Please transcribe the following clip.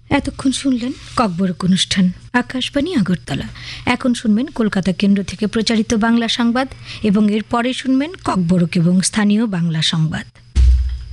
এতক্ষণ শুনলেন ককবরক অনুষ্ঠান, আকাশবাণী আগরতলা। এখন শুনবেন কলকাতা কেন্দ্র থেকে প্রচারিত বাংলা সংবাদ এবং এর পরে শুনবেন ককবরক এবং স্থানীয় বাংলা সংবাদ।